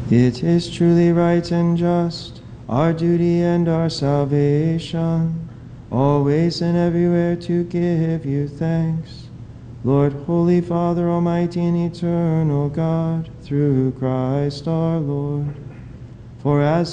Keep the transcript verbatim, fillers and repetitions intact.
It is truly right and just, our duty and our salvation, always and everywhere to give you thanks. Lord, Holy Father, Almighty and Eternal God, through Christ our Lord. For as